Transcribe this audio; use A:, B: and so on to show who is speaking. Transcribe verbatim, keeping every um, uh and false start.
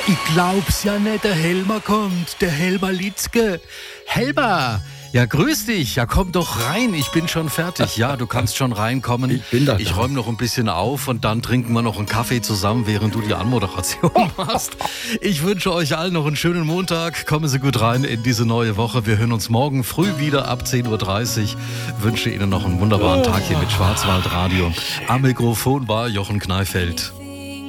A: Ich glaub's ja nicht, der Helmer kommt, der Helmer Litzke. Helmer, ja grüß dich, ja komm doch rein, ich bin schon fertig. Ja, du kannst schon reinkommen.
B: Ich bin da.
A: Ich räume noch ein bisschen auf und dann trinken wir noch einen Kaffee zusammen, während du die Anmoderation machst. Ich wünsche euch allen noch einen schönen Montag. Kommen Sie gut rein in diese neue Woche. Wir hören uns morgen früh wieder ab zehn Uhr dreißig. Wünsche Ihnen noch einen wunderbaren Tag hier mit Schwarzwaldradio. Am Mikrofon war Jochen Kneifeld.